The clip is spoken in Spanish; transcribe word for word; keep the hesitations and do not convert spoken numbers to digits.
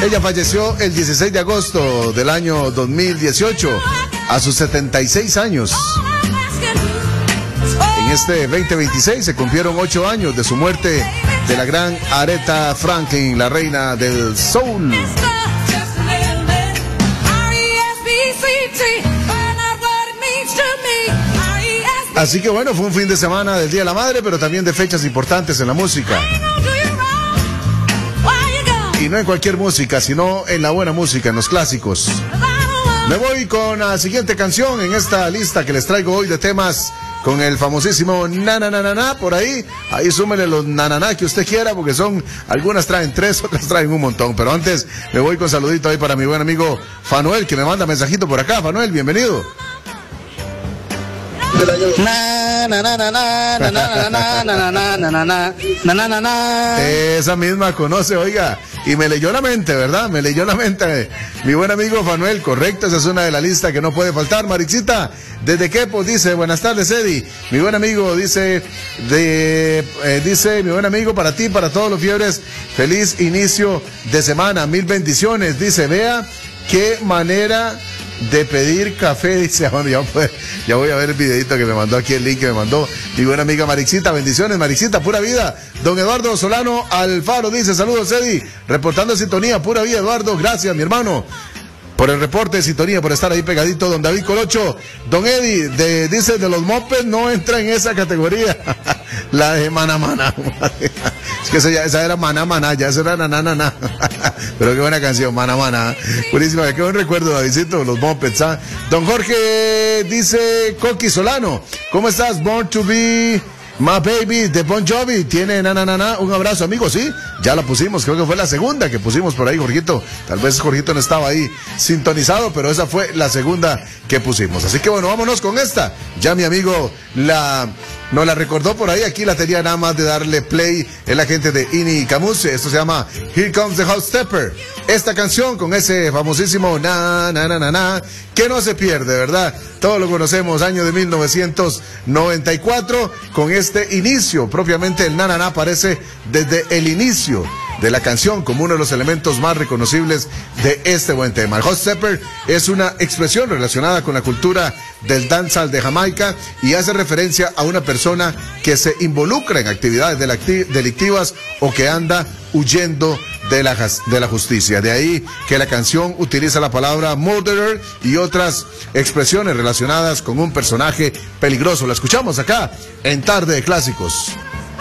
Ella falleció el dieciséis de agosto del año dos mil dieciocho, a sus setenta y seis años. En este veinte veintiséis se cumplieron ocho años de su muerte, de la gran Aretha Franklin, la reina del soul. Así que bueno, fue un fin de semana del Día de la Madre, pero también de fechas importantes en la música. Y no en cualquier música, sino en la buena música, en los clásicos. Me voy con la siguiente canción en esta lista que les traigo hoy de temas, con el famosísimo na na na na na por ahí. Ahí súmele los na na na que usted quiera, porque son, algunas traen tres, otras traen un montón. Pero antes me voy con saludito ahí para mi buen amigo Fanuel, que me manda mensajito por acá. Fanuel, bienvenido. Na, na, na, na, na, na, na, na, na, na, na, na, na, na, na. Esa misma conoce, oiga, y me leyó la mente, ¿verdad? Me leyó la mente mi buen amigo Fanuel, correcto, esa es una de la lista que no puede faltar. Marixita, desde Quepos, dice, buenas tardes, Eddie, mi buen amigo, dice, de, eh, dice, mi buen amigo, para ti, para todos los fiebres, feliz inicio de semana, mil bendiciones, dice, vea qué manera de pedir café, dice, bueno, ya, pues, ya voy a ver el videito que me mandó aquí, el link que me mandó mi buena amiga Marixita. Bendiciones, Marixita, pura vida. Don Eduardo Solano Alfaro dice, saludos, Eddie, reportando sintonía, pura vida, Eduardo, gracias, mi hermano, por el reporte de sintonía, por estar ahí pegadito. Don David Colocho, don Eddie, de, dice, de los mopeds no entra en esa categoría. La de Mana Mana. Es que esa, ya, esa era Mana Mana, ya esa era na na na na. Pero qué buena canción, Mana Mana. Buenísima, qué buen recuerdo, Davidcito, los mopeds, ¿ah? Don Jorge dice, Coqui Solano, ¿cómo estás? Born to be My Baby de Bon Jovi, tiene na na na na. Un abrazo, amigo, sí, ya la pusimos, creo que fue la segunda que pusimos por ahí, Jorgito. Tal vez Jorgito no estaba ahí sintonizado, pero esa fue la segunda que pusimos. Así que bueno, vámonos con esta. Ya mi amigo la nos la recordó por ahí, aquí la tenía nada más de darle play el agente de Ini Camus. Esto se llama Here Comes the House Stepper. Esta canción con ese famosísimo na na na na na, que no se pierde, ¿verdad? Todos lo conocemos, año de mil novecientos noventa y cuatro, con este inicio, propiamente el na na na aparece desde el inicio de la canción como uno de los elementos más reconocibles de este buen tema. El House Stepper es una expresión relacionada con la cultura del dancehall de Jamaica y hace referencia a una persona que se involucra en actividades delictivas o que anda huyendo de la, de la justicia. De ahí que la canción utiliza la palabra murderer y otras expresiones relacionadas con un personaje peligroso. La escuchamos acá en Tarde de Clásicos.